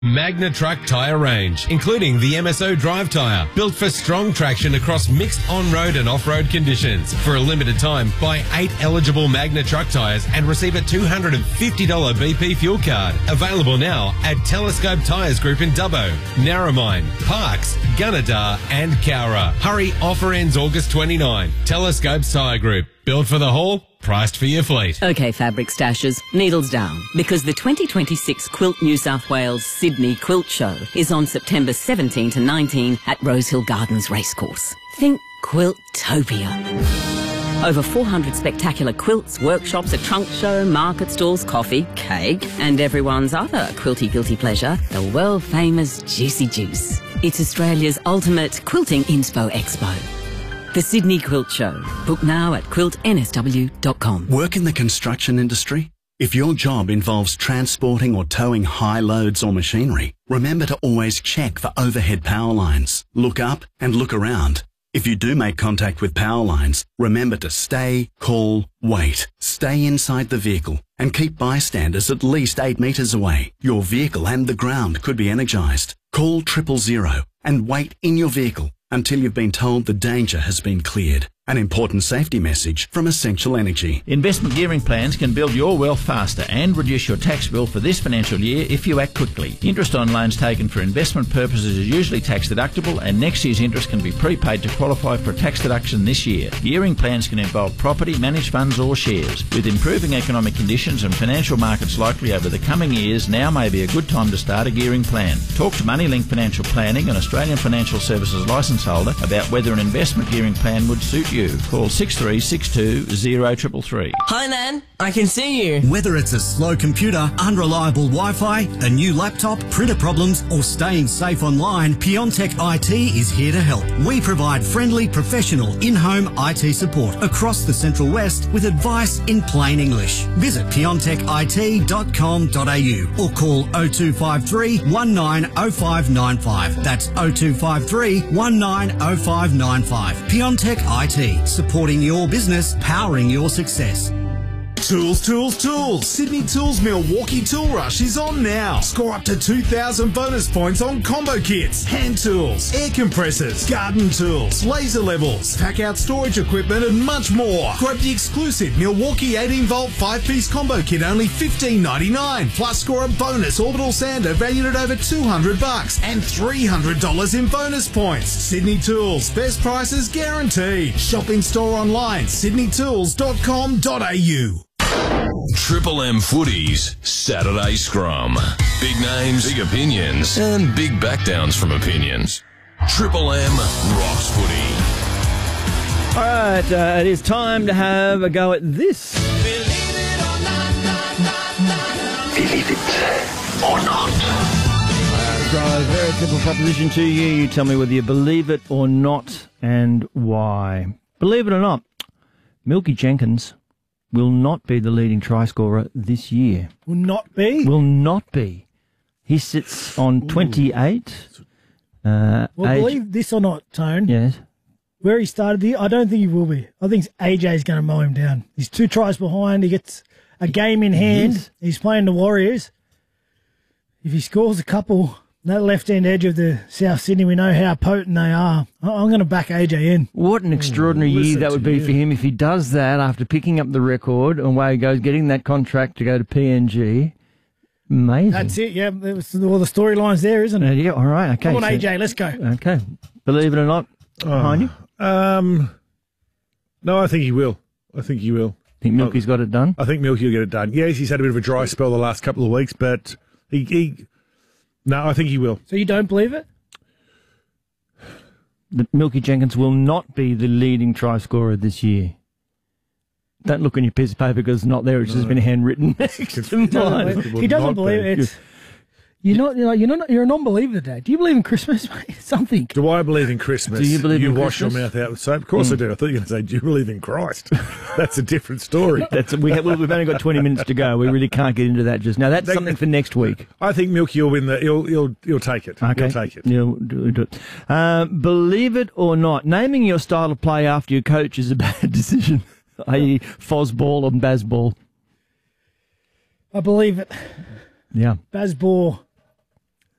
Magna Truck Tyre Range, including the MSO Drive Tyre, built for strong traction across mixed on-road and off-road conditions. For a limited time, buy 8 eligible Magna Truck tyres and receive a $250 BP fuel card. Available now at Telescope Tyres Group in Dubbo, Narromine, Parkes, Gunnedah and Cowra. Hurry, offer ends August 29. Telescope Tyre Group, built for the haul, priced for your fleet. OK, fabric stashers, needles down, because the 2026 Quilt New South Wales Sydney Quilt Show is on September 17 to 19 at Rosehill Gardens Racecourse. Think Quiltopia. Over 400 spectacular quilts, workshops, a trunk show, market stalls, coffee, cake, and everyone's other quilty guilty pleasure, the world-famous Juicy Juice. It's Australia's ultimate quilting inspo expo. The Sydney Quilt Show. Book now at quiltnsw.com. Work in the construction industry? If your job involves transporting or towing high loads or machinery, remember to always check for overhead power lines. Look up and look around. If you do make contact with power lines, remember to stay, call, wait. Stay inside the vehicle and keep bystanders at least 8 metres away. Your vehicle and the ground could be energised. Call 000 and wait in your vehicle until you've been told the danger has been cleared. An important safety message from Essential Energy. Investment gearing plans can build your wealth faster and reduce your tax bill for this financial year if you act quickly. Interest on loans taken for investment purposes is usually tax deductible, and next year's interest can be prepaid to qualify for a tax deduction this year. Gearing plans can involve property, managed funds or shares. With improving economic conditions and financial markets likely over the coming years, now may be a good time to start a gearing plan. Talk to Moneylink Financial Planning, an Australian financial services licence holder, about whether an investment gearing plan would suit you. Call 6362 0333. Hi, Nan. I can see you. Whether it's a slow computer, unreliable Wi-Fi, a new laptop, printer problems, or staying safe online, Piontech IT is here to help. We provide friendly, professional, in-home IT support across the Central West with advice in plain English. Visit piontechit.com.au or call 0253 190595. That's 0253 190595. Piontech IT, supporting your business, powering your success. Tools, tools, tools. Sydney Tools Milwaukee Tool Rush is on now. Score up to 2,000 bonus points on combo kits, hand tools, air compressors, garden tools, laser levels, pack out storage equipment and much more. Grab the exclusive Milwaukee 18-volt 5-piece combo kit, only $15.99. Plus score a bonus orbital sander valued at over $200 and $300 in bonus points. Sydney Tools, best prices guaranteed. Shop in store online, sydneytools.com.au. Triple M Footy's Saturday Scrum. Big names, big opinions, and big backdowns from opinions. Triple M rocks footy. All right, it is time to have a go at this. Believe it or not. A very simple proposition to you. You tell me whether you believe it or not and why. Believe it or not, Milky Jenkins will not be the leading try scorer this year. Will not be? Will not be. He sits on 28. Well, believe this or not, Tone. Yes. Where he started the year, I don't think he will be. I think AJ's going to mow him down. He's 2 tries behind. He gets a game in hand. Yes. He's playing the Warriors. If he scores a couple, that left-hand edge of the South Sydney, we know how potent they are. I'm going to back AJ in. What an extraordinary year that would be for him if he does that after picking up the record and away he goes, getting that contract to go to PNG. Amazing. That's it, yeah. There was all the storylines there, isn't it? Yeah, all right, okay. Come on, AJ, let's go. Okay. Believe it or not, behind you? No, I think he will. Think Milky's got it done? I think Milky will get it done. Yes, he's had a bit of a dry spell the last couple of weeks, but no, I think he will. So you don't believe it? That Milky Jenkins will not be the leading try scorer this year. Don't look on your piece of paper because it's not there. It's just been handwritten next to mine. He doesn't believe it. You're a non-believer, Dad. Do you believe in Christmas, mate? Something. Do I believe in Christmas? Do you believe in Christmas? You wash your mouth out with soap? Of course I do. I thought you were going to say, do you believe in Christ? That's a different story. We've only got 20 minutes to go. We really can't get into that just now. That's something for next week. I think Milky will win he'll take it. Okay. He'll take it. He'll do it. Believe it or not, naming your style of play after your coach is a bad decision, i.e. Fozball and Bazball. I believe it. Yeah. Bazball